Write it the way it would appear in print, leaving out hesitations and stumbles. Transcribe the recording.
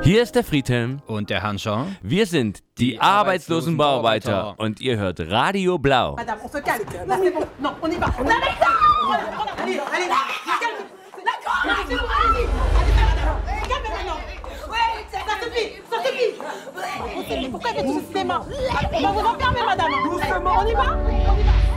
Hier ist der Friedhelm. Und der Hans-Jean. Wir sind die arbeitslosen Bauarbeiter und ihr hört Radio Blau. Madame, on se calme. Là, c'est bon. Non, on y va. On y va. Allez, allez, calme. D'accord. Non, c'est bon, allez-y. Allez, madame. Calme maintenant. Ouais, ça suffit, ça suffit. Pourquoi vous faites tout ce cinéma? On va vous enfermer, madame. Doucement. On y va.